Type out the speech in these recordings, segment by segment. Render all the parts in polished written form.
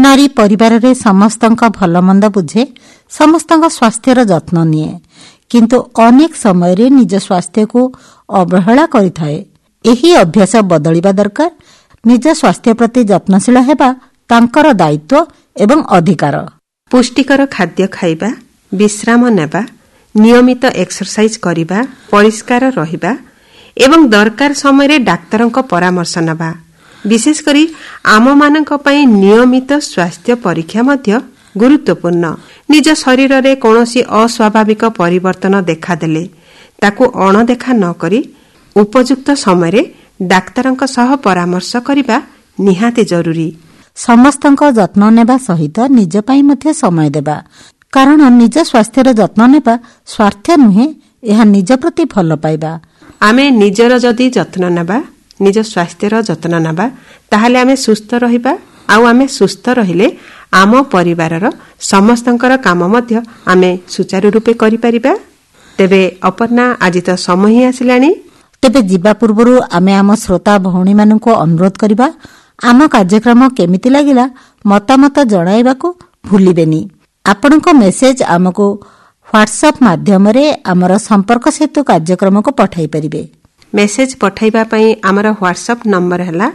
नारी परिवार रे समस्तक भल मंद बुझे, समस्तक स्वास्थ्यर जत्न निए, किंतु अनेक समय रे निज स्वास्थ्य को अवहेला करिथाए। एही अभ्यास बदलिबा दरकार। निज स्वास्थ्य प्रति जत्नशील हेबा तांकर दायित्व एवं अधिकार। पुष्टिकर खाद्य खाइबा, विश्राम नेबा, नियमित एक्सरसाइज करिबा, परिष्कार रहिबा एवं दरकार समय रे डाक्तरक परामर्श नेबा। विशेष करी आम मानक पई नियमित स्वास्थ्य परीक्षा मध्य गुरुत्वपूर्ण। निज शरीर रे कोनोसी अस्वाभाविक परिवर्तन देखादेले ताकू अणदेखा न करी उपयुक्त समय रे डाक्तरक सह परामर्श करिबा निहाती जरूरी। समस्तक जत्न नेबा सहित निज पई मध्य समय देबा, कारण निज स्वास्थ्यर जत्न नेबा स्वार्थ नुहे, यह निज प्रति भल पाइबा। आमे निजर जदि जत्न नेबा, निज स्वास्थ्यर जत्न नेबा, ताहाले आमे सुस्थ रहिबा। आउ आमे सुस्थ रहिले आम परिवारर समस्तंकर काम मध्य आमे सुचारू रूपे करि परिबा। तेबे अपर्णा, आज तो समय ही आसिलानी। तेबे जीवा पूर्वरु आमे आम श्रोता भौणी माननको अनुरोध करिबा, आम कार्यक्रम केमिति लागिला मतामत जणाइबाकू भूलिबेनी। आपणको मेसेज आमको व्हाट्सएप माध्यम रे आमर संपर्क सेतु कार्यक्रम को पठाई परिबे। मेसेज पठाइबा पई आमर व्हाट्सएप नंबर हला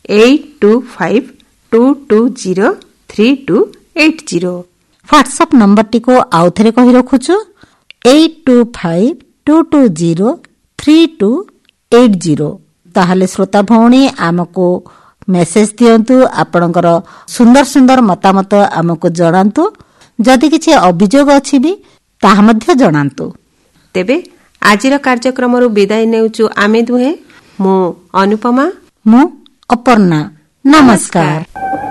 8252203280। व्हाट्सएप नंबर टी को आउथरे कहि रखुछु 8252203280। ताहाले श्रोता भौणी आमको मेसेज दियंतु, आपणकर सुंदर सुंदर मतामत आमको जणांतु। जदि किछि अभियोग अछि भी ताहा मध्य जणांतु। तेबे आजिर कार्यक्रम विदाय नेउचु आमे दुहे। मु अनुपमा, मु अपर्णा। नमस्कार।